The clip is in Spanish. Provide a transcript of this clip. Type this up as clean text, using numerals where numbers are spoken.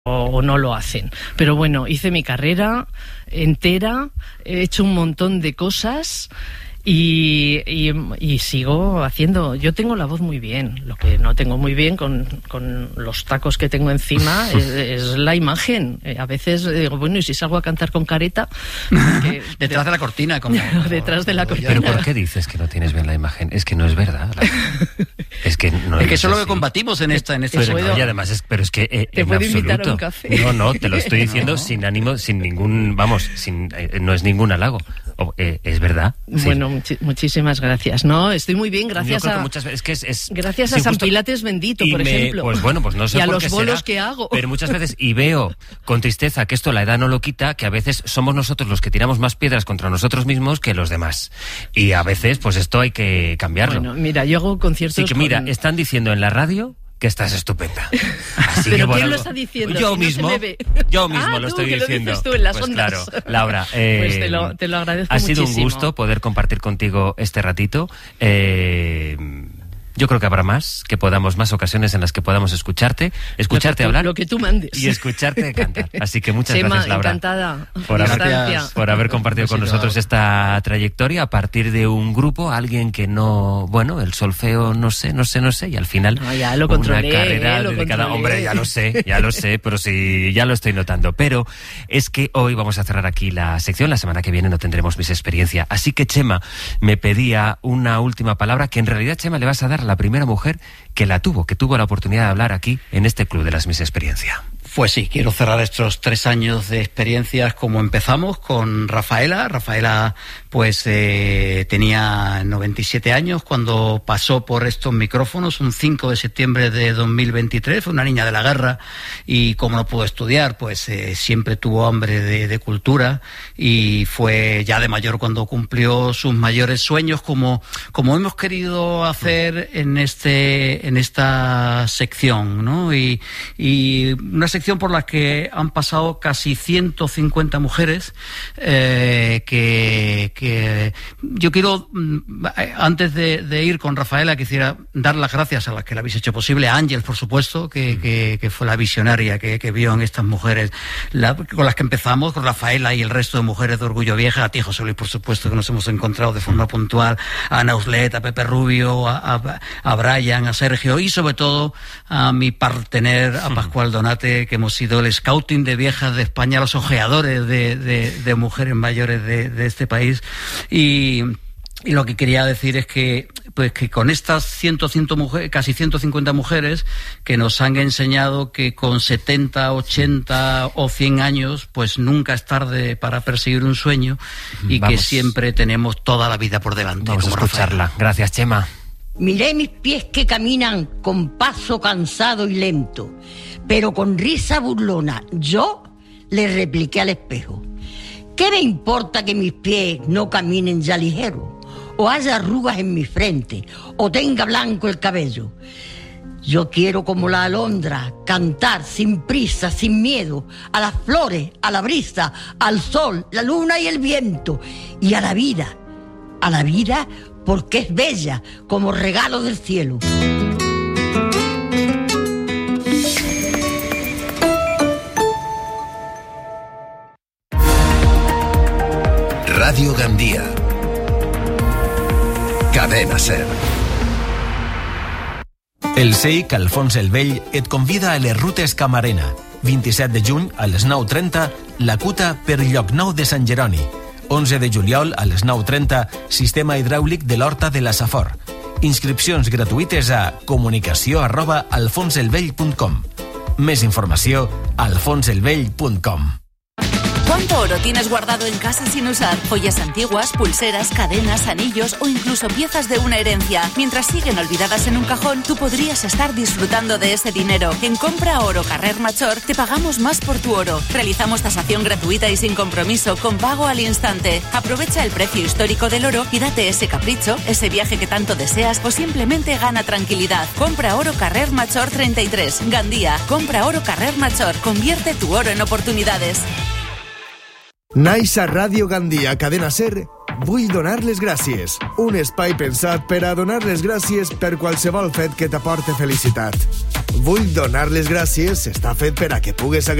o no lo hacen. Pero bueno, hice mi carrera entera, he hecho un montón de cosas y sigo haciendo. Yo tengo la voz muy bien, lo que no tengo muy bien con los tacos que tengo encima es la imagen. A veces digo, bueno, y si salgo a cantar con careta detrás de la cortina, como detrás de la cortina. Pero ¿por qué dices que no tienes bien la imagen? Es que no es verdad. Es que no es eso es lo que combatimos en esta pero no, y además pero es que te puedo invitar a un café. No, te lo estoy diciendo sin ánimo, sin ningún, no es ningún halago. Es verdad. Bueno, muchísimas gracias. No, estoy muy bien, gracias a muchas veces gracias a San Pilates bendito, por ejemplo. Pues bueno, pues no sé y a por los qué bolos será, que hago. pero muchas veces, y veo con tristeza que esto la edad no lo quita, que a veces somos nosotros los que tiramos más piedras contra nosotros mismos que los demás. Y a veces, pues esto hay que cambiarlo. Bueno, mira, yo hago conciertos. Sí, que mira, están diciendo en la radio que estás estupenda. Así ¿pero que quién lo está diciendo? Yo si mismo, no se me ve. yo mismo lo estoy diciendo. Lo dices tú en las pues ondas. Claro, Laura. Pues te lo agradezco ha muchísimo. Ha sido un gusto poder compartir contigo este ratito. Yo creo que habrá más ocasiones en las que podamos escucharte hablar. Lo que tú mandes. Y escucharte cantar. Así que muchas Chema, gracias, Laura. Encantada. Por haber compartido con nosotros esta trayectoria a partir de un grupo, alguien que no, bueno, el solfeo no sé, y al final ya lo controlé, una carrera dedicada. Hombre, ya lo sé, pero sí, ya lo estoy notando. Pero es que hoy vamos a cerrar aquí la sección, la semana que viene no tendremos Miss Experiencia. Así que Chema me pedía una última palabra, que en realidad, Chema, le vas a dar a la primera mujer que tuvo la oportunidad de hablar aquí en este Club de las Miss Experiencia. Pues sí, quiero cerrar estos 3 años de experiencias como empezamos con Rafaela. Rafaela pues tenía 97 años cuando pasó por estos micrófonos un 5 de septiembre de 2023. Fue una niña de la guerra y como no pudo estudiar, pues siempre tuvo hambre de cultura y fue ya de mayor cuando cumplió sus mayores sueños, como hemos querido hacer en esta sección, ¿no? Y una sección por la que han pasado casi 150 mujeres que yo quiero, antes de ir con Rafaela, quisiera dar las gracias a las que la habéis hecho posible, a Ángel, por supuesto, que fue la visionaria que vio en estas mujeres con las que empezamos, con Rafaela y el resto de mujeres de Orgullo Vieja, a ti, José Luis, por supuesto, que nos hemos encontrado de forma puntual, a Ana Uslet, a Pepe Rubio, a Brian, a Sergio y sobre todo a mi partener, a Pascual Donate, que hemos sido el scouting de viejas de España, los ojeadores de mujeres mayores de este país. Y lo que quería decir es que con estas casi 150 mujeres que nos han enseñado que con 70, 80 o 100 años pues nunca es tarde para perseguir un sueño y que siempre tenemos toda la vida por delante. Vamos a escucharla. Rafael. Gracias, Chema. Miré mis pies que caminan con paso cansado y lento, pero con risa burlona yo le repliqué al espejo: ¿qué me importa que mis pies no caminen ya ligero? O haya arrugas en mi frente, o tenga blanco el cabello. Yo quiero, como la alondra, cantar sin prisa, sin miedo, a las flores, a la brisa, al sol, la luna y el viento, y a la vida porque es bella como regalo del cielo. Radio Gandia. Cadena SER. El CEIC Alfons el Vell et convida a les rutes Camarena. 27 de juny a les 9:30, la cuta per Llocnou de Sant Jeroni. 11 de juliol a les 9:30, sistema hidràulic de l'Horta de la Safor. Inscripcions gratuïtes a comunicació@alfonselvell.com. Més informació a alfonselvell.com. ¿Cuánto oro tienes guardado en casa sin usar? Joyas antiguas, pulseras, cadenas, anillos o incluso piezas de una herencia. Mientras siguen olvidadas en un cajón, tú podrías estar disfrutando de ese dinero. En Compra Oro Carrer Major te pagamos más por tu oro. Realizamos tasación gratuita y sin compromiso, con pago al instante. Aprovecha el precio histórico del oro y date ese capricho, ese viaje que tanto deseas o simplemente gana tranquilidad. Compra Oro Carrer Major 33, Gandía. Compra Oro Carrer Major. Convierte tu oro en oportunidades. Naix a Radio Gandia, Cadena SER, Vull donar les gràcies. Un espai pensat per a donar les gràcies per qualsevol fet que t'aporte felicitat. Vull donar les gràcies està fet per a que pugues